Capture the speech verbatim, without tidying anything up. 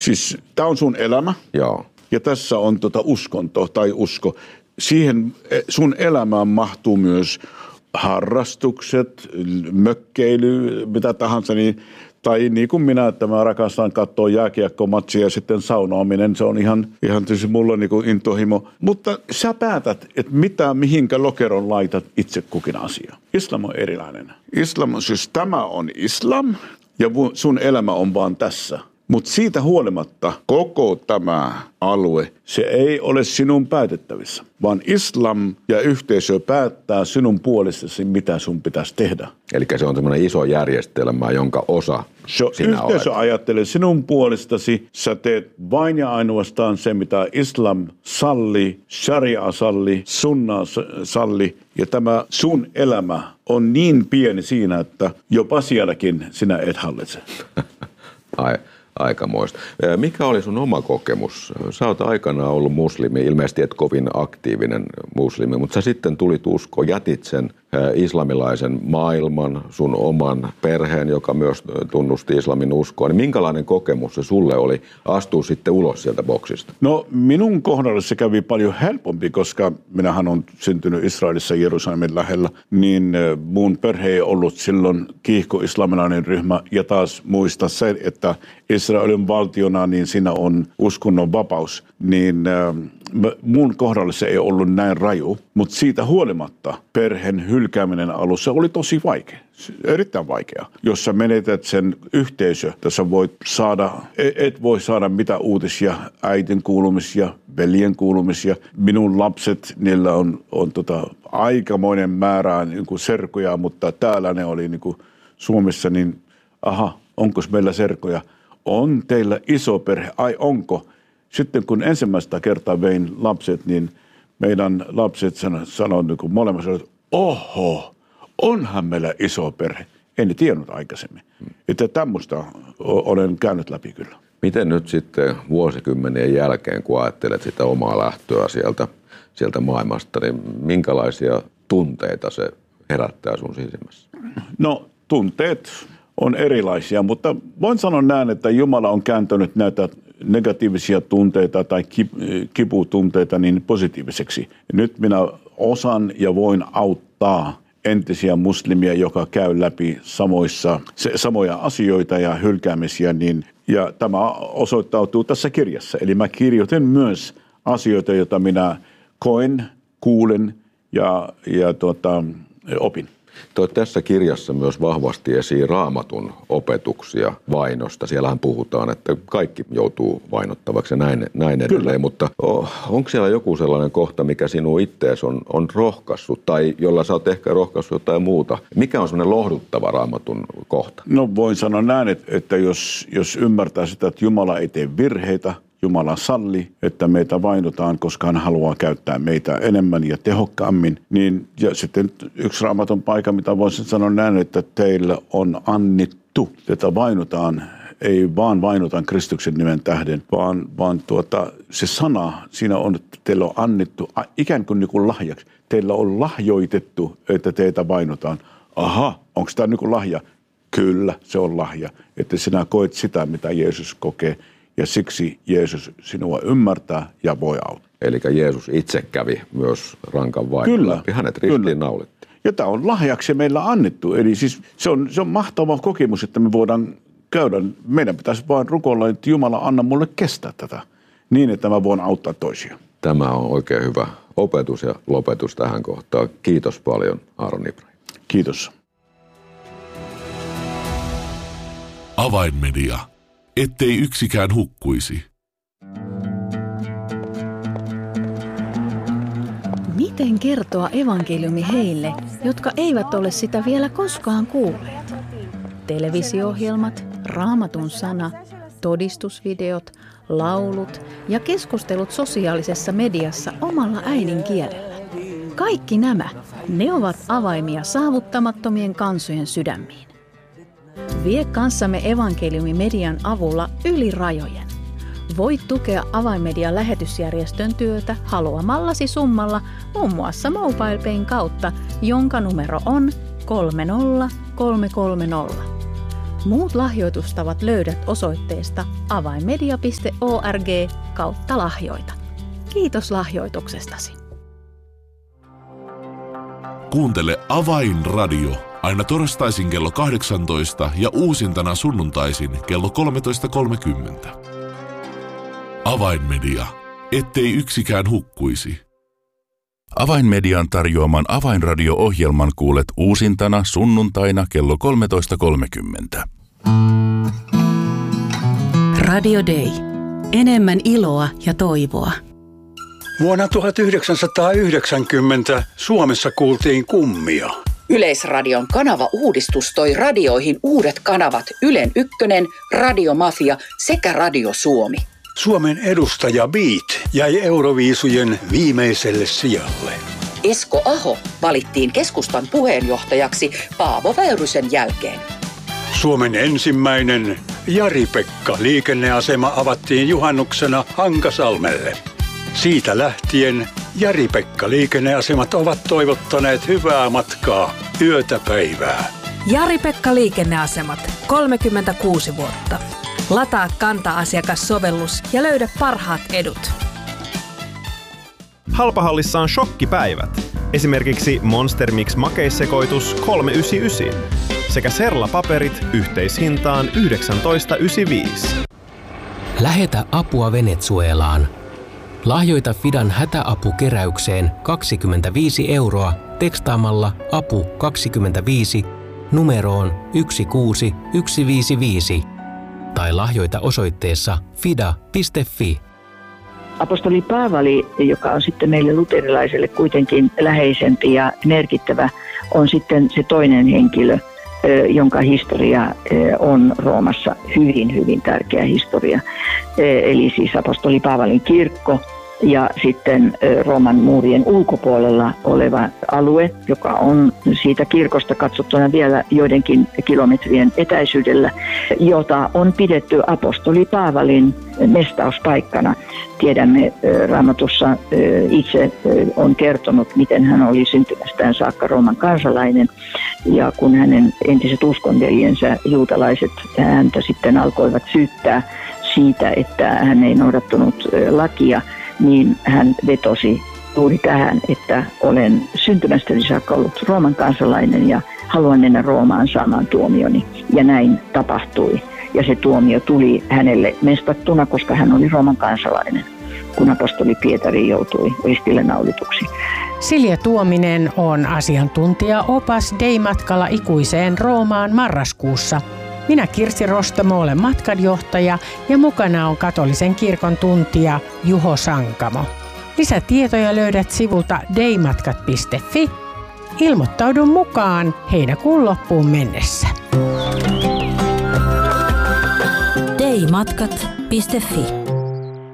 Siis tämä on sun elämä. Joo. Ja tässä on tota uskonto tai usko. Siihen sun elämään mahtuu myös harrastukset, mökkeily, mitä tahansa. Niin, tai niin kuin minä, että mä rakastan katsoa jääkiekkomatsia ja sitten saunoaminen. Se on ihan, ihan tietysti mulla niin kuin intohimo. Mutta sä päätät, että mitä, mihinkä lokeron laitat itse kukin asia. Islam on erilainen. Islam, siis tämä on islam ja sun elämä on vaan tässä. Mutta siitä huolimatta koko tämä alue, se ei ole sinun päätettävissä, vaan islam ja yhteisö päättää sinun puolestasi, mitä sun pitäisi tehdä. Eli se on semmoinen iso järjestelmä, jonka osa se sinä yhteisö olet. ajattelee sinun puolestasi, sä teet vain ja ainoastaan se, mitä islam salli, sharia salli, sunna salli. Ja tämä sun elämä on niin pieni siinä, että jopa sielläkin sinä et hallitse. Ai. Aikamoista. Mikä oli sun oma kokemus? Sä oot aikanaan ollut muslimi, ilmeisesti et kovin aktiivinen muslimi, mutta sä sitten tulit usko, jätit sen islamilaisen maailman, sun oman perheen, joka myös tunnusti islamin uskoa. Niin minkälainen kokemus se sulle oli astua sitten ulos sieltä boksista? No minun kohdalla se kävi paljon helpompi, koska minähän on syntynyt Israelissa Jerusalemin lähellä, niin mun perhe ei ollut silloin kiihko-islamilainen ryhmä ja taas muista se, että Israelin valtiona, niin siinä on uskonnon vapaus, niin äh, mun kohdalla se ei ollut näin raju, mutta siitä huolimatta perheen hylkääminen alussa oli tosi vaikea, erittäin vaikea. Jos sä menetät sen yhteisö, tässä voit saada, et voi saada mitä uutisia, äitin kuulumisia, veljen kuulumisia. Minun lapset, niillä on, on tota, aikamoinen määrä niin kuin serkuja, mutta täällä ne oli niin kuin Suomessa, niin aha, onko meillä serkuja? On teillä iso perhe, ai onko? Sitten kun ensimmäistä kertaa vein lapset, niin meidän lapset sanoivat niin kuin molemmat, että oho, onhan meillä iso perhe. En ne tiennyt aikaisemmin. Että tämmöistä olen käynyt läpi kyllä. Miten nyt sitten vuosikymmenien jälkeen, kun ajattelet sitä omaa lähtöä sieltä, sieltä maailmasta, niin minkälaisia tunteita se herättää sun sisimmässä? No tunteet on erilaisia, mutta voin sanoa näin, että Jumala on kääntänyt näitä negatiivisia tunteita tai kiputunteita niin positiiviseksi. Nyt minä osan ja voin auttaa entisiä muslimia, joka käy läpi samoissa, se, samoja asioita ja hylkäämisiä, niin, ja tämä osoittautuu tässä kirjassa. Eli mä kirjoitin myös asioita, joita minä koen, kuulen ja, ja tuota, opin. Toit tässä kirjassa myös vahvasti esiin Raamatun opetuksia vainosta. Siellähän puhutaan, että kaikki joutuu vainottavaksi ja näin, näin edelleen. Mutta onko siellä joku sellainen kohta, mikä sinun ittees on, on rohkaissut tai jolla sä oot ehkä rohkaissut jotain muuta? Mikä on sellainen lohduttava Raamatun kohta? No voin sanoa näin, että, että jos, jos ymmärtää sitä, että Jumala ei tee virheitä, Jumala salli, että meitä vainotaan, koska hän haluaa käyttää meitä enemmän ja tehokkaammin. Niin, ja sitten yksi Raamatun paikka, mitä voisin sanoa näin, että teillä on annettu, että vainotaan, ei vaan vainotaan Kristuksen nimen tähden, vaan, vaan tuota, se sana siinä on, että teillä on annettu ikään kuin, niin kuin lahjaksi. Teillä on lahjoitettu, että teitä vainotaan. Aha, onko tämä niin kuin lahja? Kyllä, se on lahja, että sinä koet sitä, mitä Jeesus kokee. Ja siksi Jeesus sinua ymmärtää ja voi auttaa. Eli Jeesus itse kävi myös rankan vainon läpi. Hänet ristiin naulittiin. Ja tämä on lahjaksi meillä annettu. Eli siis se on, se on mahtava kokemus, että me voidaan käydä. Meidän pitäisi vain rukoilla, että Jumala anna mulle kestää tätä niin, että mä voin auttaa toisia. Tämä on oikein hyvä opetus ja lopetus tähän kohtaan. Kiitos paljon, Aaron Ibrahim. Kiitos. Avainmedia. Ettei yksikään hukkuisi. Miten kertoa evankeliumi heille, jotka eivät ole sitä vielä koskaan kuulleet? Televisio-ohjelmat, Raamatun sana, todistusvideot, laulut ja keskustelut sosiaalisessa mediassa omalla äidinkielellä. Kaikki nämä, ne ovat avaimia saavuttamattomien kansojen sydämiin. Vie kanssamme evankeliumimedian avulla yli rajojen. Voit tukea Avainmedian lähetysjärjestön työtä haluamallasi summalla muun muassa MobilePayn kautta, jonka numero on kolme nolla kolme kolme nolla. Muut lahjoitustavat löydät osoitteesta avainmedia piste org kautta lahjoita. Kiitos lahjoituksestasi. Kuuntele Avainradio aina torstaisin kello kahdeksantoista ja uusintana sunnuntaisin kello kolmetoista kolmekymmentä. Avainmedia, ettei yksikään hukkuisi. Avainmedian tarjoaman Avainradio-ohjelman kuulet uusintana sunnuntaina kello kolmetoista kolmekymmentä. Radio Day. Enemmän iloa ja toivoa. Vuonna tuhatyhdeksänsataayhdeksänkymmentä Suomessa kuultiin kummia. Yleisradion kanava-uudistus toi radioihin uudet kanavat Ylen Ykkönen, Radiomafia sekä Radio Suomi. Suomen edustaja Beat jäi Euroviisujen viimeiselle sijalle. Esko Aho valittiin keskustan puheenjohtajaksi Paavo Väyrysen jälkeen. Suomen ensimmäinen Jari-Pekka liikenneasema avattiin juhannuksena Hankasalmelle. Siitä lähtien Jari-Pekka liikenneasemat ovat toivottaneet hyvää matkaa yötä päivää. Jari-Pekka liikenneasemat, kolmekymmentäkuusi vuotta. Lataa Kanta-asiakassovellus ja löydä parhaat edut. Halpahallissa on shokkipäivät. Esimerkiksi Monster Mix makeissekoitus kolme yhdeksänkymmentäyhdeksän sekä Serla-paperit yhteishintaan yhdeksäntoista yhdeksänkymmentäviisi. Lähetä apua Venezuelaan. Lahjoita Fidan hätäapukeräykseen kaksikymmentäviisi euroa tekstaamalla apu kaksikymmentäviisi numeroon yksi kuusi yksi viisi viisi tai lahjoita osoitteessa fida piste fi. Apostoli Paavali, joka on sitten meille luterilaiselle kuitenkin läheisempi ja merkittävä, on sitten se toinen henkilö, jonka historia on Roomassa hyvin, hyvin tärkeä historia. Eli siis apostoli Paavalin kirkko ja sitten Rooman muurien ulkopuolella oleva alue, joka on siitä kirkosta katsottuna vielä joidenkin kilometrien etäisyydellä, jota on pidetty apostoli Paavalin mestauspaikkana. Tiedämme, Raamatussa itse on kertonut, miten hän oli syntymästään saakka Rooman kansalainen. Ja kun hänen entiset uskonveljensä, juutalaiset, häntä sitten alkoivat syyttää siitä, että hän ei noudattanut lakia, niin hän vetosi juuri tähän, että olen syntymästäni saakka ollut Rooman kansalainen ja haluan mennä Roomaan saamaan tuomioni. Ja näin tapahtui. Ja se tuomio tuli hänelle mestattuna, koska hän oli Rooman kansalainen, kun apostoli Pietari joutui ristille naulituksi. Silja Tuominen on asiantuntija opas Dei-matkalla ikuiseen Roomaan marraskuussa. Minä Kirsi Rostamo olen matkanjohtaja ja mukana on katolisen kirkon tuntija Juho Sankamo. Lisätietoja löydät sivulta deimatkat piste fi. Ilmoittaudu mukaan heinäkuun loppuun mennessä. deimatkat piste fi